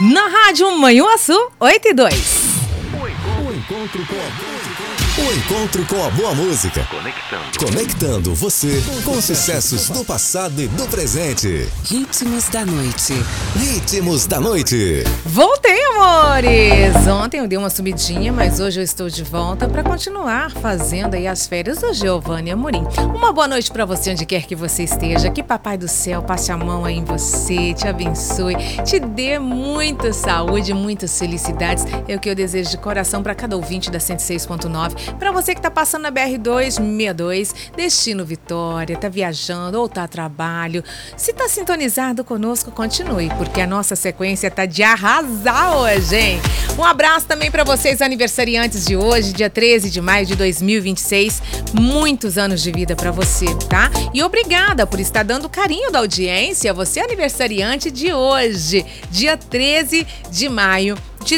Na Rádio Manhuaçu, 8 e 2. O encontro com a boa música. Conectando você com os sucessos do passado e do presente. Ritmos da noite. Ritmos da noite. Voltei, amores! Ontem eu dei uma subidinha, mas hoje eu estou de volta para continuar fazendo aí as férias do Giovanni Amorim. Uma boa noite para você, onde quer que você esteja. Que Papai do Céu passe a mão aí em você, te abençoe, te dê muita saúde, muitas felicidades. É o que eu desejo de coração para cada ouvinte da 106.9. Para você que está passando na BR-262, destino Vitória, está viajando ou está a trabalho. Se está sintonizado conosco, continue, porque a nossa sequência está de arrasar hoje, hein? Um abraço também para vocês aniversariantes de hoje, dia 13 de maio de 2026. Muitos anos de vida para você, tá? E obrigada por estar dando carinho da audiência. Você é aniversariante de hoje, dia 13 de maio de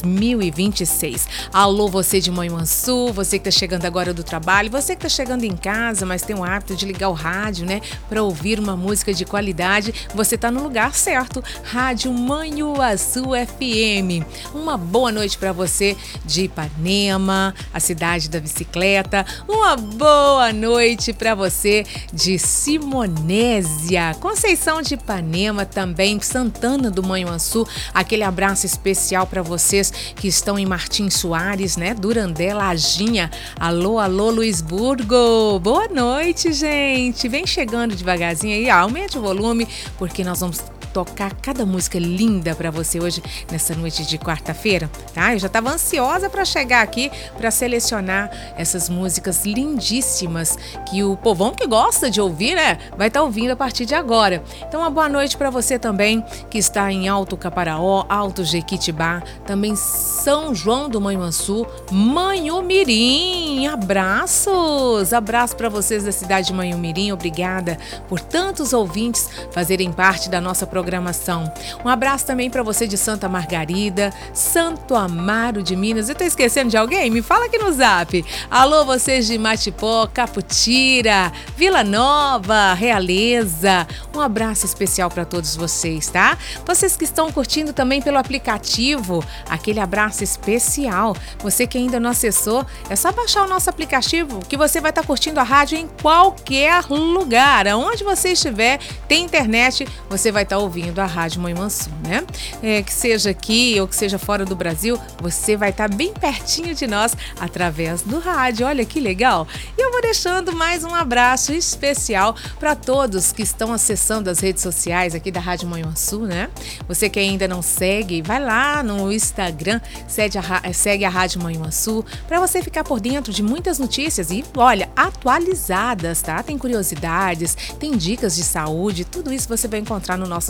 2026. Alô, você de Manhuaçu, você que tá chegando agora do trabalho, você que tá chegando em casa, mas tem o hábito de ligar o rádio, né, para ouvir uma música de qualidade, você tá no lugar certo. Rádio Manhuaçu FM. Uma boa noite para você de Ipanema, a cidade da bicicleta. Uma boa noite para você de Simonésia, Conceição de Ipanema também, Santana do Manhuaçu. Aquele abraço especial para vocês que estão em Martins Soares, né? Durandé, Lajinha. Alô, alô, Luisburgo. Boa noite, gente. Vem chegando devagarzinho aí, aumente o volume, porque nós vamos tocar cada música linda para você hoje, nessa noite de quarta-feira, tá? Eu já estava ansiosa para chegar aqui para selecionar essas músicas lindíssimas que o povão que gosta de ouvir, né, vai estar ouvindo a partir de agora. Então, uma boa noite para você também que está em Alto Caparaó, Alto Jequitibá, também São João do Manhuaçu, Manhumirim. Abraços! Abraço para vocês da cidade de Manhumirim. Obrigada por tantos ouvintes fazerem parte da nossa programação. Um abraço também para você de Santa Margarida, Santo Amaro de Minas. Eu tô esquecendo de alguém? Me fala aqui no zap. Alô, vocês de Matipó, Caputira, Vila Nova, Realeza. Um abraço especial para todos vocês, tá? Vocês que estão curtindo também pelo aplicativo, aquele abraço especial. Você que ainda não acessou, é só baixar o nosso aplicativo que você vai estar curtindo a rádio em qualquer lugar. Aonde você estiver, tem internet, você vai estar ouvindo a Rádio Manhuaçu, né? Que seja aqui ou que seja fora do Brasil, você vai estar bem pertinho de nós através do rádio. Olha que legal! E eu vou deixando mais um abraço especial para todos que estão acessando as redes sociais aqui da Rádio Manhuaçu, né? Você que ainda não segue, vai lá no Instagram, segue a Rádio Manhuaçu, para você ficar por dentro de muitas notícias e, olha, atualizadas, tá? Tem curiosidades, tem dicas de saúde, tudo isso você vai encontrar no nosso